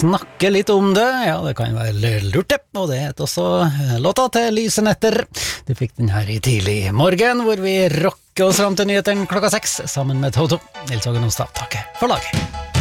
snakke litt om det. Ja, det kan være lurt det, og det heter også låta til Lyse Netter. Du fikk den her i tidlig morgen, hvor vi rocker oss fram til nyheten klokka 6, sammen med Toto. Nils Åge Nonstad, takker for laget.